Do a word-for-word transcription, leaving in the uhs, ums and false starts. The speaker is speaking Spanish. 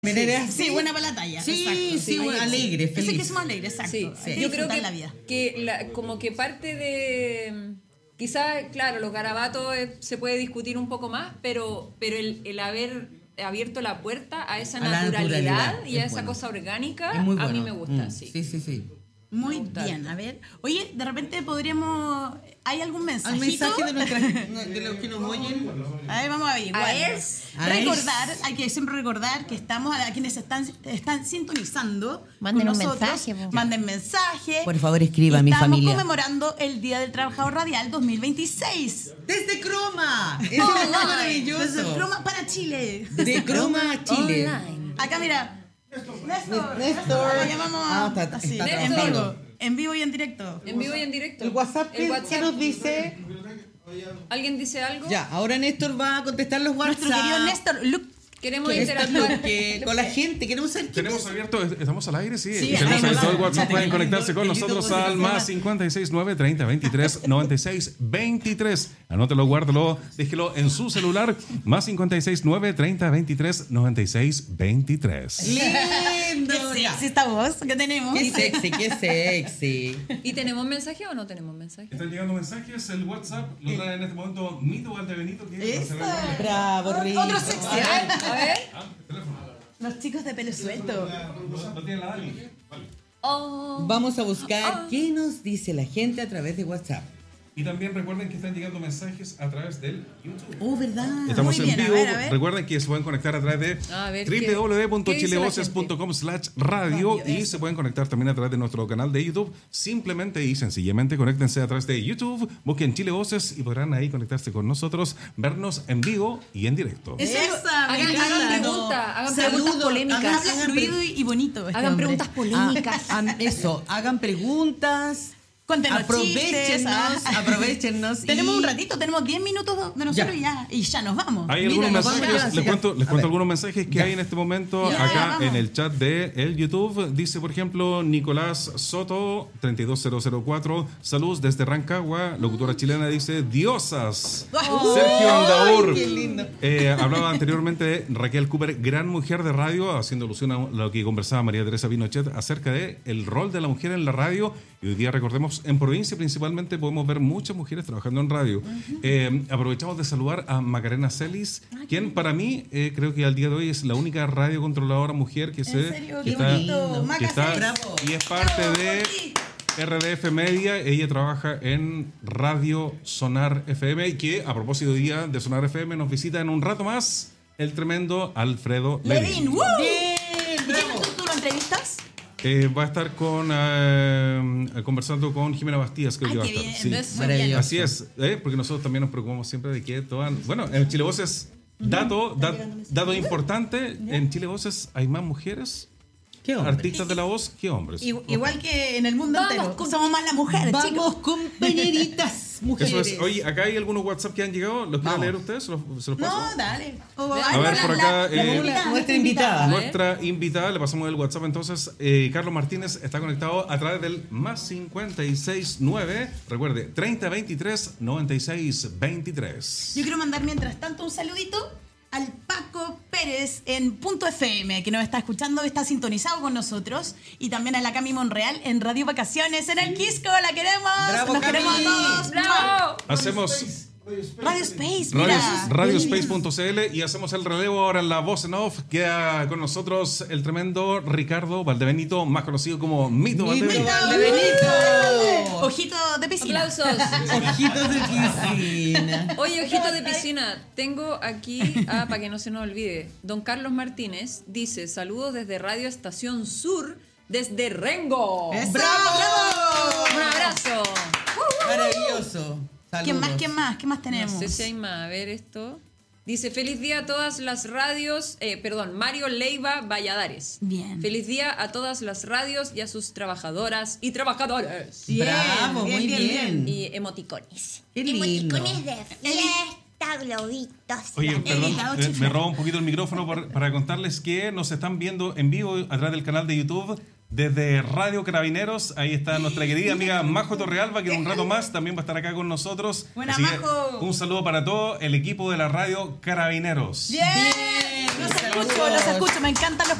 Sí, sí, buena para la talla. Sí, exacto, sí, bueno, alegre, feliz. Eso que somos alegres, exacto. Sí, Hay que yo creo que, la vida. que la, como que parte de... Quizás, claro, los garabatos eh, se puede discutir un poco más, pero, pero el, el haber abierto la puerta a esa A la naturalidad, naturalidad, y a es esa bueno. cosa orgánica, Es muy a bueno. mí me gusta, Mm, sí. Sí, sí, sí. Muy Me gusta. bien, a ver. Oye, de repente podríamos... ¿Hay algún Al mensajito? mensaje de, nuestra, de los que nos oyen. A ver, vamos a ver. A ver. Recordar, hay que siempre recordar que estamos a quienes están, están sintonizando Manden con un nosotros. mensaje, po. Manden mensaje. Por favor, escriba, mi familia. Estamos conmemorando el Día del Trabajador Radial dos mil veintiséis. Desde Croma. Es Online. maravilloso. Desde Croma para Chile. De Croma, Chile. Online. Acá, mira. Néstor. Néstor. Lo llamamos Ah, está- así, está en trabajando. vivo. En vivo y en directo. En vivo y en directo. El WhatsApp, ¿qué, El qué WhatsApp. nos dice? ¿Alguien dice algo? Ya, ahora Néstor va a contestar los WhatsApp. Nuestro querido Néstor, look. Queremos Néstor, interactuar. que- con la gente, queremos saber qué Tenemos abierto, estamos al aire, sí. Sí, Tenemos estamos abierto al el WhatsApp. aire. Pueden conectarse con El nosotros YouTube, al más cincuenta y seis nueve treinta veintitrés noventa y seis veintitrés. Anótelo, guárdalo, déjelo en su celular. Más cincuenta y seis nueve treinta veintitrés noventa y seis veintitrés. lindo. Qué Ya. sexy esta voz que tenemos. Qué sexy, qué sexy. ¿Y tenemos mensaje o no tenemos mensaje? Están llegando mensajes, el WhatsApp lo trae en este momento Mito Valdebenito, que Eso. Bravo, Rico. Otro sexy. A ver, a ver. Ah, teléfono. Los chicos de pelo suelto. Lo, lo tiene la Dani. Vale. Oh. Vamos a buscar qué nos dice la gente a través de WhatsApp. Y también recuerden que están llegando mensajes a través del YouTube. Oh, ¿verdad? Estamos Muy en bien, a vivo. ver, a ver. Recuerden que se pueden conectar a través de A ver, w ¿qué- w w punto qué dice la chilevoces punto com slash radio y se pueden conectar también a través de nuestro canal de YouTube. Simplemente y sencillamente conéctense a través de YouTube, busquen Chile Voces y podrán ahí conectarse con nosotros, vernos en vivo y en directo. Eso, Esa, me Hagan, encanta. hagan preguntas, hagan Saludos, preguntas polémicas. hagan- Habla hagan fluido y y bonito. este Hagan hombre. preguntas polémicas. Ah, ah, eso, hagan preguntas. Cuéntenos Aprovechennos, chistes, ah. aprovechennos. Tenemos y- un ratito, tenemos diez minutos de nosotros Ya. y ya, y ya nos vamos. Hay Mira, algunos nos vamos mensajes, ya, les ya. cuento, les A cuento ver. algunos mensajes que Ya. hay en este momento Ya, acá ya, vamos. en el chat de el YouTube. Dice, por ejemplo, Nicolás Soto, treinta y dos mil cuatro, saludos desde Rancagua. Locutora chilena dice, diosas. Oh, Sergio Andaur. qué lindo. Eh, hablaba anteriormente de Raquel Cooper, gran mujer de radio, haciendo alusión a lo que conversaba María Teresa Pinochet acerca de el rol de la mujer en la radio. Y hoy día, recordemos, en provincia principalmente podemos ver muchas mujeres trabajando en radio. Eh, aprovechamos de saludar a Macarena Celis, quien para mí eh, creo que al día de hoy es la única radiocontroladora mujer que se serio? que Qué bonito. Maca que está- Celis. Bravo. y es parte Bravo, de sí. R D F Media. Ella trabaja en Radio Sonar F M y que a propósito hoy día de Sonar F M nos visita en un rato más el tremendo Alfredo Levin, Levin. ¡woo! Bien, ¿Y quién bravo. tú, tú lo entrevistas? Eh, va a estar con eh, conversando con Jimena Bastías, creo Ay, que va a qué estar. bien. Sí. Eso, Maravilloso. Así es, ¿eh? Porque nosotros también nos preocupamos siempre de que todas... Bueno, en Chile Voces, dato, da- dato importante, en Chile Voces hay más mujeres, ¿Qué hombre? artistas de la voz, que hombres. Igu- Igual que en el mundo Vamos entero. con- Somos más las mujeres, Vamos, chicos. compañeritas, mujeres. Eso es. Oye, acá hay algunos WhatsApp que han llegado, ¿los quieren Vamos. leer ustedes? ¿Se los, se los paso? No, dale. O- A A ver, por acá, la- la eh, invitada, nuestra invitada. Nuestra invitada, le pasamos el WhatsApp entonces, eh, Carlos Martínez está conectado a través del más cincuenta y seis nueve, recuerde, treinta veintitrés noventa y seis veintitrés. Yo quiero mandar mientras tanto un saludito al Paco Pérez en Punto F M, que nos está escuchando, está sintonizado con nosotros, y también a la Cami Monreal en Radio Vacaciones en el Quisco. ¡La queremos! Bravo, ¡Nos Cami. queremos a todos! ¡Bravo! Hacemos Radio Space, radio, mira. radiospace punto c l y hacemos el relevo ahora en la voz en off. Queda con nosotros el tremendo Ricardo Valdebenito, más conocido como Mito Mito Valdebenito. Valdebenito. Ojito de piscina. Aplausos. Ojitos de piscina. Oye, ojito de piscina, tengo aquí, ah, para que no se nos olvide, don Carlos Martínez dice, saludos desde Radio Estación Sur, desde Rengo. ¡Eso! ¡Bravo! Un abrazo. Maravilloso. Saludos. ¿Quién más? ¿Quién más? ¿Qué más No tenemos? sé si hay más, a ver esto. Dice, feliz día a todas las radios, eh, perdón, Mario Leiva Valladares. Bien. Feliz día a todas las radios y a sus trabajadoras y trabajadores. Bien, Bravo, bien, muy bien, bien. Y emoticones. Qué lindo. Emoticones de fiesta, globitos. Oye, perdón, Elitado, eh, chifla. me robo un poquito el micrófono por- para contarles que nos están viendo en vivo a través del canal de YouTube desde Radio Carabineros. Ahí está nuestra querida amiga Majo Torrealba, que en un rato más también va a estar acá con nosotros. Buena, Así que Majo. un saludo para todo el equipo de la Radio Carabineros. Bien. Bien, No se escucho, los escucho. Me encantan los